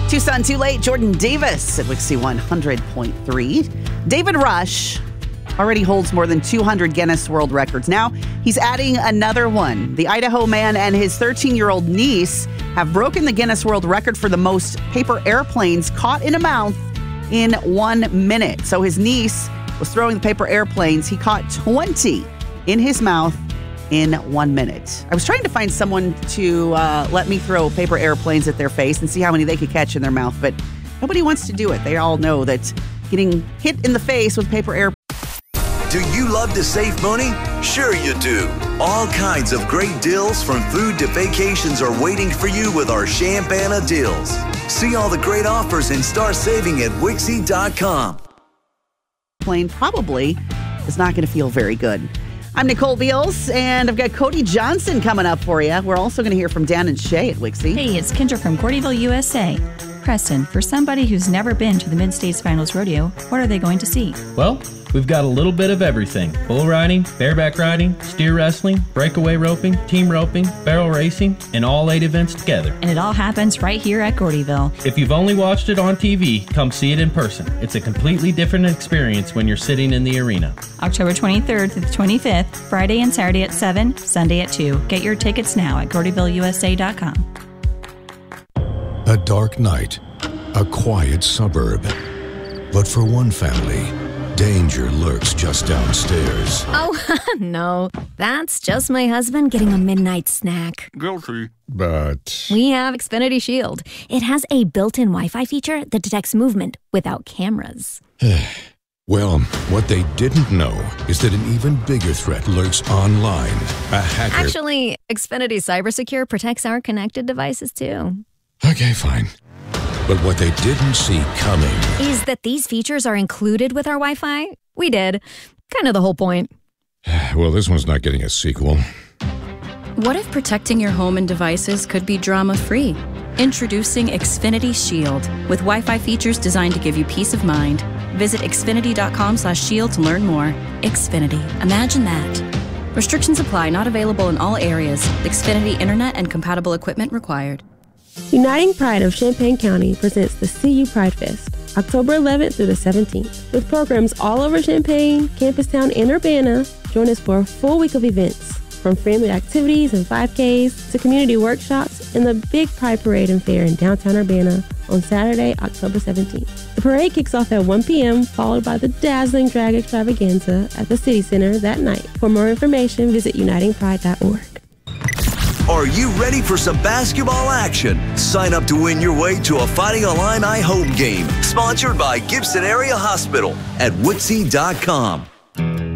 Too Sun, Too Late, Jordan Davis at Wixie 100.3. David Rush already holds more than 200 Guinness World Records. Now he's adding another one. The Idaho man and his 13-year-old niece have broken the Guinness World Record for the most paper airplanes caught in a mouth in 1 minute. So his niece was throwing the paper airplanes. He caught 20 in his mouth in 1 minute. I was trying to find someone to let me throw paper airplanes at their face and see how many they could catch in their mouth, but nobody wants to do it. They all know that getting hit in the face with paper airplanes. Do you love to save money? Sure you do. All kinds of great deals from food to vacations are waiting for you with our Champana deals. See all the great offers and start saving at Wixie.com. Plane probably is not going to feel very good. I'm Nicole Beals, and I've got Cody Johnson coming up for you. We're also going to hear from Dan and Shay at Wixie. Hey, it's Kendra from Gordyville, USA. Preston, for somebody who's never been to the Mid-States Finals Rodeo, what are they going to see? Well, we've got a little bit of everything. Bull riding, bareback riding, steer wrestling, breakaway roping, team roping, barrel racing, and all 8 events together. And it all happens right here at Gordyville. If you've only watched it on TV, come see it in person. It's a completely different experience when you're sitting in the arena. October 23rd through the 25th, Friday and Saturday at 7, Sunday at 2. Get your tickets now at GordyvilleUSA.com. A dark night, a quiet suburb. But for one family, danger lurks just downstairs. Oh, no. That's just my husband getting a midnight snack. Guilty. But We have Xfinity Shield. It has a built-in Wi-Fi feature that detects movement without cameras. well, what they didn't know is that an even bigger threat lurks online. A hacker. Actually, Xfinity CyberSecure protects our connected devices, too. Okay, fine. But what they didn't see coming Is that these features are included with our Wi-Fi? We did. Kind of the whole point. Well, this one's not getting a sequel. What if protecting your home and devices could be drama-free? Introducing Xfinity Shield, with Wi-Fi features designed to give you peace of mind. Visit xfinity.com/shield to learn more. Xfinity. Imagine that. Restrictions apply. Not available in all areas. Xfinity Internet and compatible equipment required. Uniting Pride of Champaign County presents the CU Pride Fest, October 11th through the 17th. With programs all over Champaign, Campustown, and Urbana, join us for a full week of events, from family activities and 5Ks to community workshops and the big Pride Parade and Fair in downtown Urbana on Saturday, October 17th. The parade kicks off at 1 p.m., followed by the dazzling drag extravaganza at the City Center that night. For more information, visit unitingpride.org. Are you ready for some basketball action? Sign up to win your way to a Fighting Illini home game, sponsored by Gibson Area Hospital at Wixie.com.